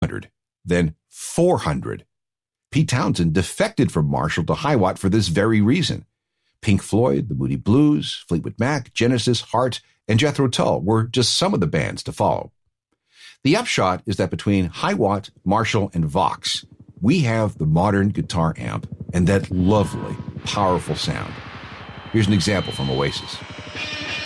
then 400. Pete Townshend defected from Marshall to Hiwatt for this very reason. Pink Floyd, the Moody Blues, Fleetwood Mac, Genesis, Heart, and Jethro Tull were just some of the bands to follow. The upshot is that between Hiwatt, Marshall, and Vox, we have the modern guitar amp and that lovely, powerful sound. Here's an example from Oasis.